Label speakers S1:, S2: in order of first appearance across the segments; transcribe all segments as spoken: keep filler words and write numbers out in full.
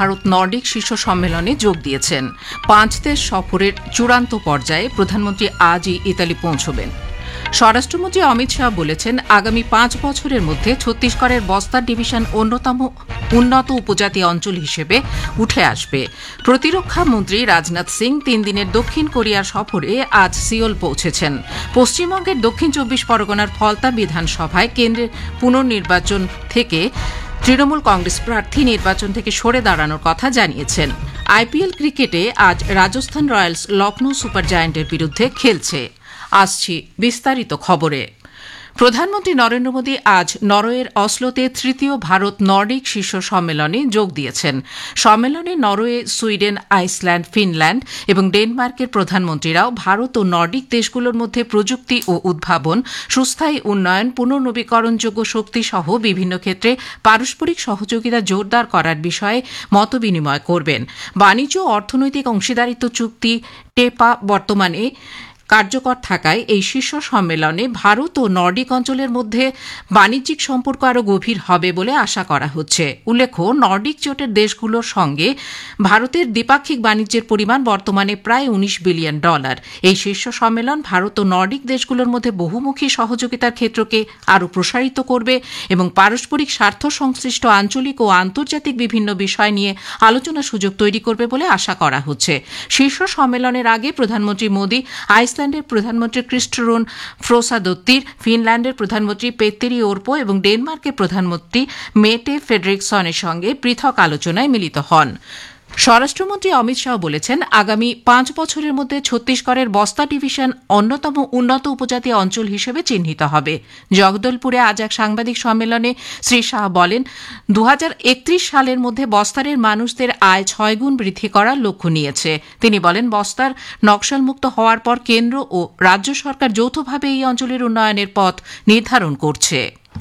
S1: Bharat Nordic শীর্ষ সম্মেলনে যোগ দিয়েছেন। পাঁচ দেশ সফরের চূড়ান্ত পর্যায়ে প্রধানমন্ত্রী আজই ইতালি পৌঁছবেন। স্বরাষ্ট্রমন্ত্রী অমিত শাহ বলেছেন, আগামী পাঁচ বছরের মধ্যে ছত্তিশগড়ের বস্তার ডিভিশন অন্যতম উন্নত উপজাতি অঞ্চল হিসেবে উঠে আসবে। প্রতিরক্ষা মন্ত্রী রাজনাথ সিং তিন দিনের দক্ষিণ কোরিয়ার সফরে আজ সিওল পৌঁছেছেন। পশ্চিমবঙ্গের দক্ষিণ চব্বিশ পরগনার ফলতা বিধানসভায় কেন্দ্রের পুনর্নির্বাচন থেকে তৃণমূল কংগ্রেস প্রার্থী নির্বাচন থেকে সরে দাঁড়ানোর কথা জানিয়েছেন। আইপিএল ক্রিকেটে আজ রাজস্থান রয়্যালস লখনৌ সুপার জায়ান্টের বিরুদ্ধে খেলছে। আসছি বিস্তারিত খবরে। প্রধানমন্ত্রী নরেন্দ্র মোদী আজ নরওয়ের অসলোতে তৃতীয় ভারত নর্ডিক শীর্ষ সম্মেলনে যোগ দিয়েছেন। সম্মেলনে নরওয়ে, সুইডেন, আইসল্যান্ড, ফিনল্যান্ড এবং ডেনমার্কের প্রধানমন্ত্রীরাও ভারত ও নর্ডিক দেশগুলোর মধ্যে প্রযুক্তি ও উদ্ভাবন, সুস্থায়ী উন্নয়ন, পুনর্নবীকরণযোগ্য শক্তি সহ বিভিন্ন ক্ষেত্রে পারস্পরিক সহযোগিতা জোরদার করার বিষয়ে মতবিনিময় করবেন। বাণিজ্য ও অর্থনৈতিক অংশীদারিত্ব চুক্তি টেপা বর্তমানে কার্যকর থাকায় এই শীর্ষ সম্মেলনে ভারত ও নর্ডিক অঞ্চলের মধ্যে বাণিজ্যিক সম্পর্ক আরও গভীর হবে বলে আশা করা হচ্ছে। উল্লেখ্য, নর্ডিক জোটের দেশগুলোর সঙ্গে ভারতের দ্বিপাক্ষিক বাণিজ্যের পরিমাণ বর্তমানে প্রায় উনিশ বিলিয়ন ডলার। এই শীর্ষ সম্মেলন ভারত ও নর্ডিক দেশগুলোর মধ্যে বহুমুখী সহযোগিতার ক্ষেত্রকে আরও প্রসারিত করবে এবং পারস্পরিক স্বার্থ সংশ্লিষ্ট আঞ্চলিক ও আন্তর্জাতিক বিভিন্ন বিষয় নিয়ে আলোচনার সুযোগ তৈরি করবে বলে আশা করা হচ্ছে। শীর্ষ সম্মেলনের আগে প্রধানমন্ত্রী মোদী আইসল্যান্ড আইসল্যান্ডের প্রধানমন্ত্রী ক্রিস্টোরন ফ্রোসাদত্তির, ফিনল্যান্ডের প্রধানমন্ত্রী পেত্তেরি ওরপো এবং ডেনমার্কের প্রধানমন্ত্রী মেটে ফ্রেডরিকসনের সঙ্গে পৃথক আলোচনায় মিলিত হন। স্বরাষ্ট্রমন্ত্রী অমিত শাহ বলেছেন, আগামী পাঁচ বছরের মধ্যে ছত্তিশগড়ের বস্তা ডিভিশন অন্যতম উন্নত উপজাতি অঞ্চল হিসেবে চিহ্নিত হবে। জগদলপুরে আজ এক সাংবাদিক সম্মেলনে শ্রী শাহ বলেন, দু হাজার একত্রিশ সালের মধ্যে বস্তারের মানুষদের আয় ছয় গুণ বৃদ্ধি করার লক্ষ্য নিয়েছে। তিনি বলেন, বস্তার নকশালমুক্ত হওয়ার পর কেন্দ্র ও রাজ্য সরকার যৌথভাবে এই অঞ্চলের উন্নয়নের পথ নির্ধারণ করছে।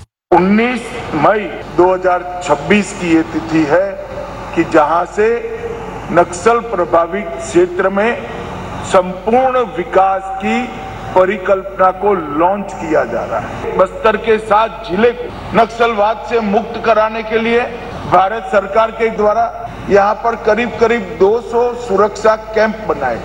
S2: उन्नीस मई दो हज़ार छब्बीस की ये तिथि है कि जहां से नक्सल प्रभावित क्षेत्र में संपूर्ण विकास की परिकल्पना को लॉन्च किया जा रहा है। बस्तर के साथ जिले को नक्सलवाद से मुक्त कराने के लिए भारत सरकार के द्वारा यहां पर करीब करीब दो सौ सुरक्षा कैंप बनाए।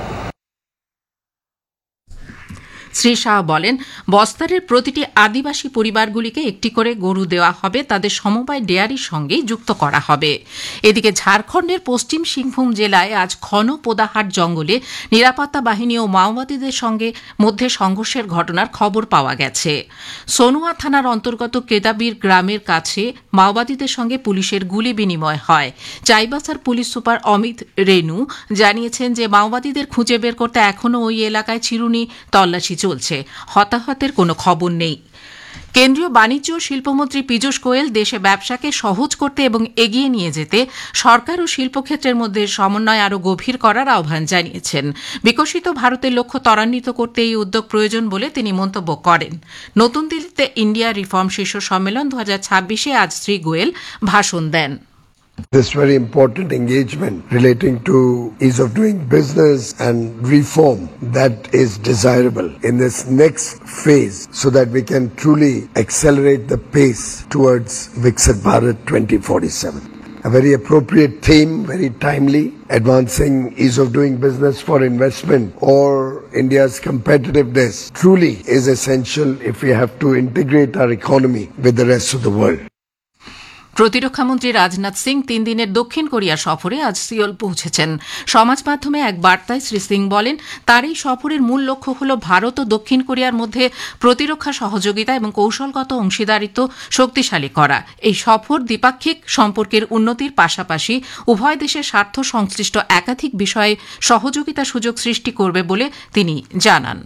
S1: শ্রী শাহ বলেন, বস্তারের প্রতিটি আদিবাসী পরিবারগুলিকে একটি করে গরু দেওয়া হবে, তাদের সমবায় ডেয়ারির সঙ্গেই যুক্ত করা হবে। এদিকে ঝাড়খণ্ডের পশ্চিম সিংভূম জেলায় আজ ঘন পোদাহাট জঙ্গলে নিরাপত্তা বাহিনী ও মাওবাদীদের সঙ্গে মধ্যে সংঘর্ষের ঘটনার খবর পাওয়া গেছে। সোনুয়া থানার অন্তর্গত কেদাবির গ্রামের কাছে মাওবাদীদের সঙ্গে পুলিশের গুলি বিনিময় হয়। চাইবাসার পুলিশ সুপার অমিত রেনু জানিয়েছেন যে মাওবাদীদের খুঁজে বের করতে এখনও ওই এলাকায় চিরুনি তল্লাশি চলছে। হতাহতের কোনো খবর নেই। কেন্দ্রীয় বাণিজ্য ও শিল্পমন্ত্রী পীযূষ গোয়েল দেশে ব্যবসাকে সহজ করতে এবং এগিয়ে নিয়ে যেতে সরকার ও শিল্পক্ষেত্রের মধ্যে সমন্বয় আরও গভীর করার আহ্বান জানিয়েছেন। বিকশিত ভারতের লক্ষ্য ত্বরান্বিত করতে এই উদ্যোগ প্রয়োজন বলে তিনি মন্তব্য করেন। নতুন দিল্লিতে ইন্ডিয়া রিফর্ম শীর্ষ সম্মেলন দু হাজার ছাব্বিশে আজ শ্রী গোয়েল ভাষণ দেন।
S3: This very important engagement relating to ease of doing business and reform that is desirable in this next phase so that we can truly accelerate the pace towards Viksit Bharat twenty forty-seven. A very appropriate theme, very timely, advancing ease of doing business for investment or India's competitiveness truly is essential if we have to integrate our economy with the rest of the world.
S1: প্রতিরক্ষামন্ত্রী রাজনাথ সিং তিন দিনের দক্ষিণ Korea সফরে আজ Seoul পৌঁছেছেন। সমাজ মাধ্যমে এক বার্তায় শ্রী সিং বলেন, তার এই সফরের মূল লক্ষ্য হল ভারত ও দক্ষিণ কোরিয়ার মধ্যে প্রতিরক্ষা সহযোগিতা এবং কৌশলগত অংশীদারিত্ব শক্তিশালী করা। এই সফর দ্বিপাক্ষিক সম্পর্কের উন্নতির পাশাপাশি উভয় দেশের স্বার্থ সংশ্লিষ্ট একাধিক বিষয়ে সহযোগিতা সুযোগ সৃষ্টি করবে বলে তিনি জানান।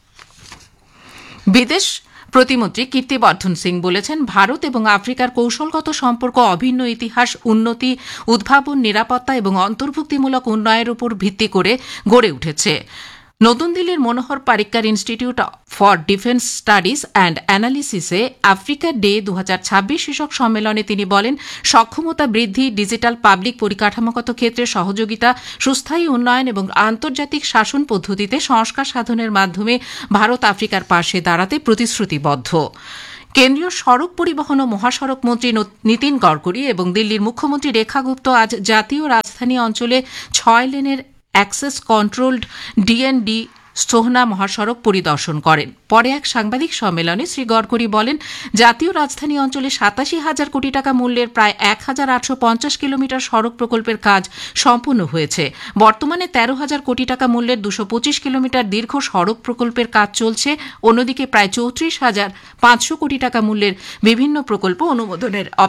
S1: বিদেশ প্রতিমন্ত্রী কীর্তিবর্ধন সিং বলেছেন, ভারত এবং আফ্রিকার কৌশলগত সম্পর্ক অভিন্ন ইতিহাস, উন্নতি, উদ্ভাবন, নিরাপত্তা এবং অন্তর্ভুক্তিমূলক উন্নয়নের উপর ভিত্তি করে গড়ে উঠেছে। নতুন দিল্লির মনোহর Parrikar institute for defence studies and অ্যানালিসিসে Africa day দু হাজার ছাব্বিশ শীর্ষক সম্মেলনে তিনি বলেন, সক্ষমতা বৃদ্ধি, ডিজিটাল পাবলিক পরিকাঠামোগত ক্ষেত্রে সহযোগিতা, সুস্থায়ী উন্নয়ন এবং আন্তর্জাতিক শাসন পদ্ধতিতে সংস্কার সাধনের মাধ্যমে ভারত আফ্রিকার পাশে দাঁড়াতে প্রতিশ্রুতিবদ্ধ। কেন্দ্রীয় সড়ক পরিবহন ও মহাসড়ক মন্ত্রী নীতিন গডকরি এবং দিল্লির মুখ্যমন্ত্রী রেখা গুপ্ত আজ জাতীয় রাজধানী অঞ্চলে ছয় লেনের অ্যাক্সেস কন্ট্রোলড ডিএনডি সোহনা মহাসড়ক পরিদর্শন করেন। পরে এক সাংবাদিক সম্মেলনে শ্রী গডকরি বলেন, জাতীয় রাজধানী অঞ্চলে সাতাশি হাজার কোটি টাকা মূল্যের প্রায় এক হাজার আটশো পঞ্চাশ কিলোমিটার সড়ক প্রকল্পের কাজ সম্পূর্ণ হয়েছে। বর্তমানে তেরো হাজার কোটি টাকা মূল্যের দুশো পঁচিশ কিলোমিটার দীর্ঘ সড়ক প্রকল্পের কাজ চলছে। অন্যদিকে প্রায় চৌত্রিশ হাজার পাঁচশো কোটি টাকা মূল্যের বিভিন্ন প্রকল্প অনুমোদনের